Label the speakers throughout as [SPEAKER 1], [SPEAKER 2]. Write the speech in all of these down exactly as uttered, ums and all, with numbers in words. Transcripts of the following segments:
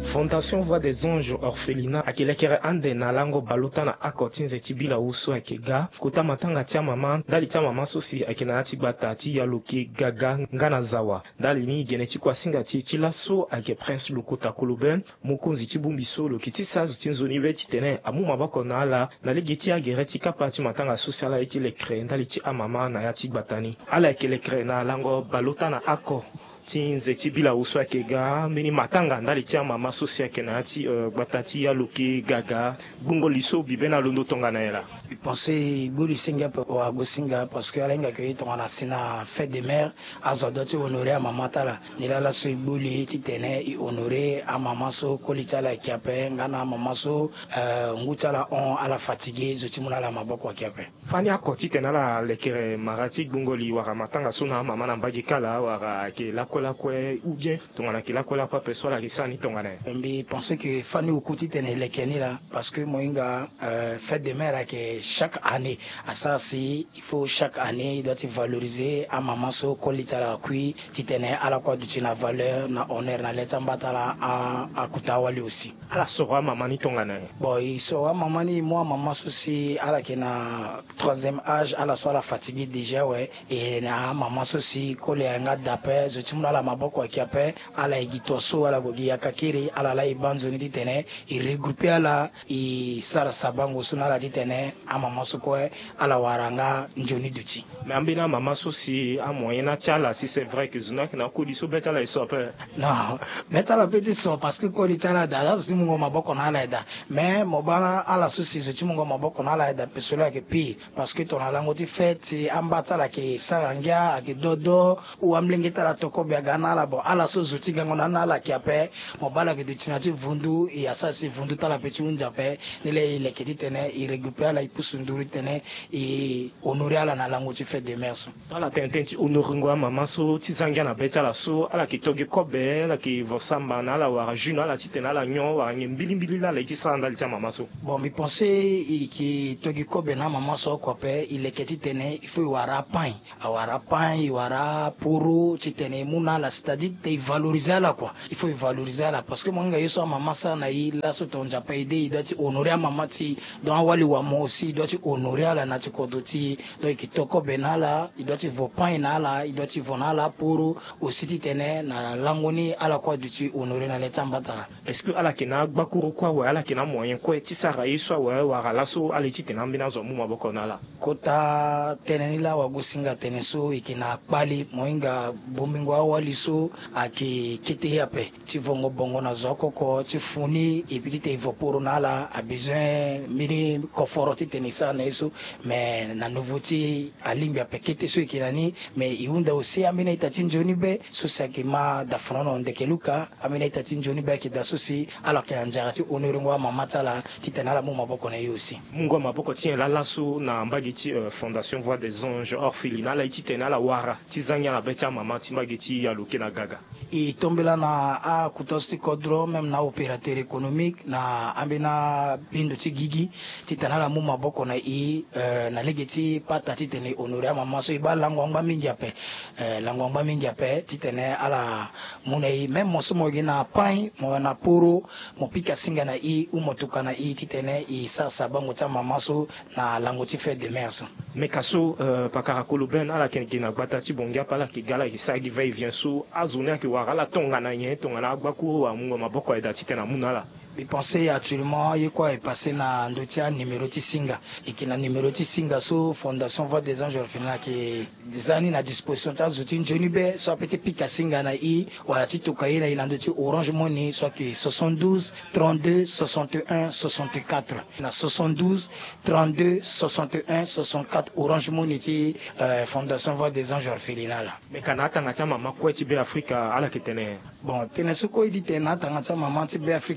[SPEAKER 1] Fondation Voix des Anges Orphelinat akilekere ande na lango baluta na akotinze tibila uso akega kuta matanga tia mama dali tia mama sosi akina ati bata ti yaluki gaga ngana zawa dali ni geneti kwa singa ti tilaso ake Prince Lukuta Kuluben mukunzi tibumbiso lo kiti sazu tinzoni beti tene amu mabako na ala na ligiti agereti kapa ti matanga sosi ala eti lekre dali ti amama na yati batani ala akilekere na lango baluta na ako tinze tibila uso akega mini matanga ndali tia mama sosi akena ati uh, batati ya luki gaga bungo liso bibena londo tonga na ela
[SPEAKER 2] pensez bulu singa wa gosinga parce que alenga ke tongana sina fête des mères azo doti honorer à mama tala nilala so bulu ti tene i honorer à mama so kolitala kiape ngana mama so uh, ngutala on ala fatigué zoti muna la maboko kiape
[SPEAKER 1] fani akoti tena la lekere marati bungo li wara matanga sona mama na mbagi kala wara ke la kola kwe ou bien tongana ke la kola kwa peso la risani tongana
[SPEAKER 2] mbi pensez que fani ukuti tene lekeni la parce que moinga euh, fête des mères que chaque année à ça si il faut chaque année il doit être valorisé à maman so kolita la kui titene ala kwa duti na valeur na honneur na leta mbatala a a kutawali aussi
[SPEAKER 1] ala sora mama ni tongana
[SPEAKER 2] bon il sora mama ni moi maman so si ala ke na troisième âge ala so la fatigué déjà ouais et na maman so si kole nga d'après je timula la maboko kiape ala igito so ala gogi yakakiri ala la ibanzo ni titene il regrouper ala i sara sabango suna la titene a mama sokwe ala waranga njoni duti
[SPEAKER 1] mais ambina mama sosi a moyen na tiala si c'est vrai que zuna na ko diso beta la so pe
[SPEAKER 2] non beta la petit so parce que ko litala da si mungo maboko na la eda mais mobala ala sosi zo mungo maboko na la eda pesola ke pi parce que ton alango ti fête ambata la ke saranga ke dodo ou amlingeta la toko bia gana la bo ala so zoti gango na na la ki ape mobala ke dutinati vundu et asasi vundu ta la petit unja pe nile ile ke titene i récupérer la ipusunduri tene et honorer ala na lango ti fait de mers
[SPEAKER 1] ala tententi honoringwa mama so tizangia na beta la so ala kitoge kobe ala ki vosamba na ala wara juna ala titena ala nyo wa ngembili mbili la leti sanda tia mama so
[SPEAKER 2] bon mi penser ki togi kobe na mama so kope ile ke titene il faut wara pain awara pain wara puru titene muna la c'est-à-dire te valoriser la quoi il faut valoriser la parce que monga yeso mama sa na i la so tonja pa ide il doit honorer mama ti donc wali wa mo aussi il doit honorer la na ti kodoti donc kitoko benala il doit vo pain na la il doit vona la pour aussi titene na langoni ala kwa duti honorer na leta mbatala
[SPEAKER 1] est-ce que ala kina gbakuru kwa wa ala kina moyen ko ti sara yeso wa wa la so ala titena mbina zo mu maboko na la
[SPEAKER 2] kota tenenila wa gosinga teneso ikina kpali moinga bomingo awali so aki kete yape ti vongo bongo na zoko ko ti funi et puis te voporo na la a besoin mini koforo ti tenisa na eso mais na nouveauté alimbi apekete so ikinani mais iunda aussi amina itati njoni be so sakima da frono ndekeluka amina itati njoni be ki da sosi alors que anjara ti honoringwa mamata la ti tenala mu maboko na yo aussi
[SPEAKER 1] mungo maboko ti la laso na mbagi ti uh, Fondation Voix des Anges Orphelinat la ti tenala wara ti zanya na betia mama ti mbagi ti ya luki na gaga
[SPEAKER 2] i tombela na a kutosti kodro même na opérateur économique na ambina bindo ti gigi ti tenala mu maboko na i uh, na legeti pata ti tene honorer mama so iba langwangba mingi ape uh, langwangba mingi ape ti tene ala muna i même mo so mo gina pain mo na poro mo pika singa na i u motuka na i ti tene i sa sabango ta mama so na lango ti fait de mers
[SPEAKER 1] mais kaso uh, pakara kuluben ala ken gina gbata ti bongia pala ki gala ki sa gi vai vient so azuna ki wara la tonga na yen tonga na gbaku wa mungo maboko eda ti tena munala
[SPEAKER 2] je pensais actuellement il quoi est passé na ndotia numéro ti singa et qui na numéro ti singa so Fondation Voix des Anges Orphelinat qui des années na disposition ta zoti njoni be so petit pika singa na i wala ti tokaye na ilando ti Orange Money soit que soixante-douze trente-deux soixante et un soixante-quatre na soixante-douze trente-deux soixante et un soixante-quatre Orange Money ti euh, Fondation Voix des Anges Orphelinat là
[SPEAKER 1] mais kanata ngata mama ko ti be Africa ala kitene
[SPEAKER 2] bon tene so ko idi tena tanga ta mama ti be Africa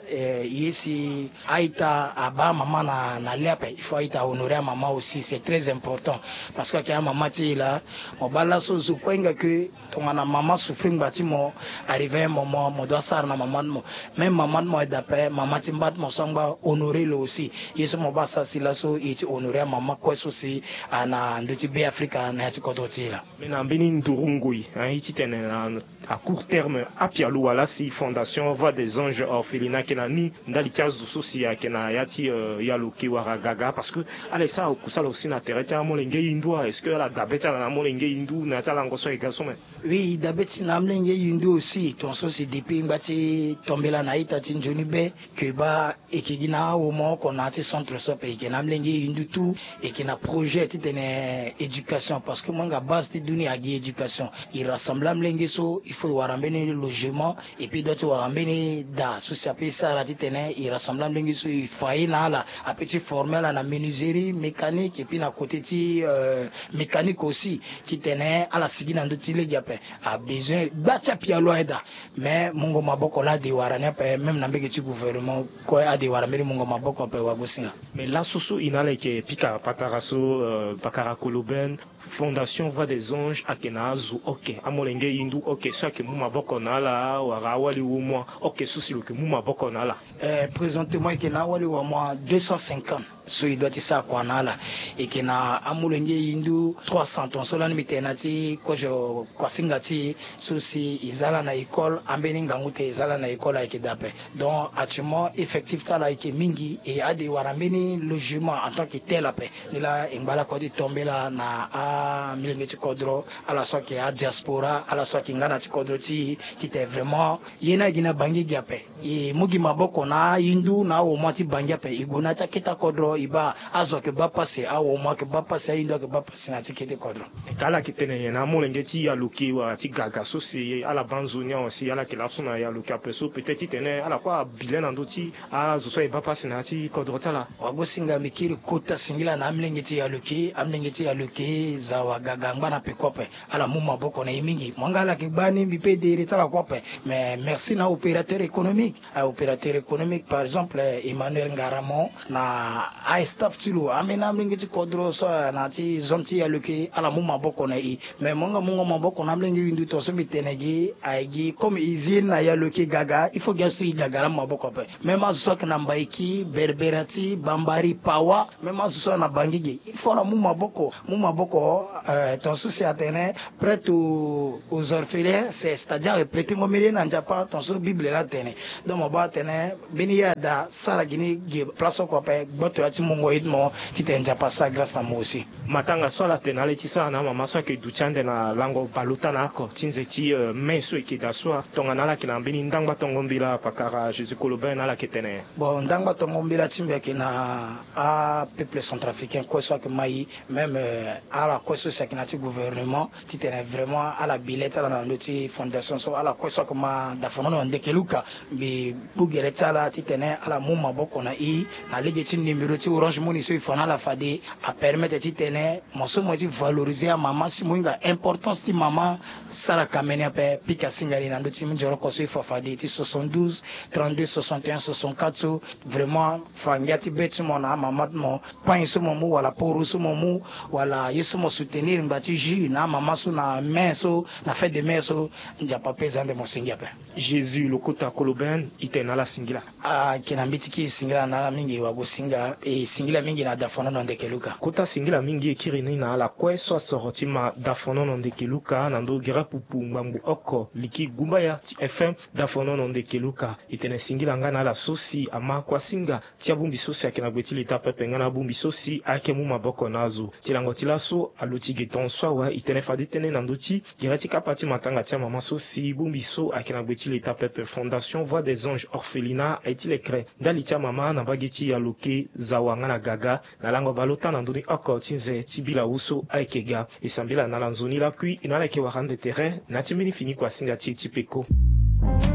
[SPEAKER 2] eh, yesi aita aba maman na na lepe il faut aita honorer maman aussi, c'est très important parce que quand maman ti là on bala so zo kwenga que ton na maman souffrir bati mo arrivé un moment mo doit sar na maman mo même maman mo d'après maman ti mbat mo sangba honorer le aussi yeso mo ba sa sila so iti honorer maman quoi aussi ana ndoti be Africa na ti kodoti là
[SPEAKER 1] mais na mbini ndurungui hein iti tene à court terme apialu wala si fondation Voix des Anges Orphelinat kena ni ndali tia zususi ya kena yati uh, ya luki wara gaga parce que ale ça kusala aussi na terre mo lenge indwa est-ce que la dabeta na mo lenge indu na tala ngoso également
[SPEAKER 2] oui dabeti na mlenge indu aussi ton so c'est depuis ngati tombela na ita tin joni be que ba ekigina au mo qu'on a ti centre so pe ke na mlenge indu tout et qui na projet ti tene éducation parce que moi nga base ti duni agi éducation il rassemble mlenge so il faut warambeni logement et puis d'autres warambeni da so ça peut ça la ti tene il rassemble mlenge so il faut na la a petit formel na menuiserie mécanique et puis na côté ti euh, mécanique aussi ti tene ala sigina ndo ti legi ape a besoin bacha pialo eda mais mungo maboko la de warane ape même na mbege ti gouvernement ko a de warambeni mungo maboko ape wa gosinga
[SPEAKER 1] mais la susu inale ke pika pataraso uh, bakara koloben fondation Voix des Anges akenazu ok amolenge indu ok ça que mu maboko na la wara wali wo moi ok susi lo ke mu maboko na la
[SPEAKER 2] euh, présentement ke na wali wo moi deux cent cinquante so il doit ça quoi na la et ke na amolenge indu trois cents ton so la mitenati ko je kwa singati susi izala na école ambeni ngangute izala na école avec dape donc actuellement effectif ça là ke mingi et a de warambeni logement en tant que tel ape nila ngala ko di tomber là na a milenge ti kodro ala so ke a diaspora ala so ke ngana ti kodro ti qui était vraiment yena gina bangi gape e mugi maboko na indu na o mati bangi ape iguna ta kita kodro iba azo ke ba passer a o mo ke ba passer indu ke ba passer na ti kete kodro
[SPEAKER 1] kala kitene na molenge ti ya luki wa ti gaga so si ala banzunia aussi ala ke la suna ya luki ape so peut-être tene ala kwa bilen ando ti a zo so e ba passer na ti kodro tala
[SPEAKER 2] wa gosinga mikiri kota singila na mlenge ti ya luki amlenge ti ya luki zawa gaga ngana pe kope ala mu maboko na mingi mangala ke bani bi pe de tala kope mais merci na opérateur économique à opérateur économique par exemple Emmanuel Ngaramon na a staff tilo amena mlenge ti kodro so na ti zone ti ya luki ala mu maboko na i mais monga monga maboko na mlenge windu to so bitenegi aigi comme izine na ya luki gaga il faut gastri gaga la maboko pe même azok na mbaiki berberati bambari pawa même azuso na bangigi il faut na mu maboko mu maboko euh, ton souci atene prêt aux, aux orphelins c'est c'est-à-dire prêter ngomele na njapa ton so bible la tene donc mo ba tene bini ya da sara gini place ko pe boto ati mungo idmo tite njapa sa grâce na mo aussi
[SPEAKER 1] matanga swala tena le tisa na mama so ke duchande na lango baluta na ko tinze ti uh, meso ke da so tonga na la kina bini ndangba tongombila pakara Jésus Koloben na la ketene
[SPEAKER 2] bon ndangba tongombila timbe ke na a peuple centrafricain ko so ke mai même euh, à la ko so sa kina ti gouvernement titene vraiment à la bilette à la ndoti fondation so à la ko so ke ma da fonono ndekeluka bi bugere tala titene à la muma boko na i na lege ti numéro ti orange money so il faut na la fade a permettre titene mo so mo ti valoriser a mama si moinga importance ti mama sara kamene pe pika singari na ndoti mi joro ko so il faut fade ti soixante-douze trente-deux soixante et un soixante-quatre so vraiment fangati beti mo na mama mo pan so mo wala poro so mo wala yeso mo soutenir ngati ju na mama so na main so na fait de main so nja pa pesa de mo singia pe
[SPEAKER 1] Jésus lokota Koloben itena la singila
[SPEAKER 2] a kina mbiti ki singila na la mingi wa go singa e singila mingi na dafono no ndekeluka
[SPEAKER 1] kota singila mingi ekiri na la kwe so soroti ma dafono no ndekeluka na ndo gira pupu ngbambu oko liki gumba ya F M dafono no ndekeluka itena singila ngana la sosi ama kwa singa tia bumbi sosi akena gweti lita pepe ngana bumbi sosi ake mu maboko nazo tilango tilaso aluti geton so wa itena fadi tene na ndoti gira tika pati matanga tia mama sosi bumbi so akena gweti lita pepe fondation Voix des Anges Orphelinat aitile cré ndali tia mama na bageti ya loke zawanga na gaga na lango balota na ndoni oko tinze tibila uso aikega esambila na lanzoni la kui inala ke warande terrain na timini fini kwa singa ti tipeko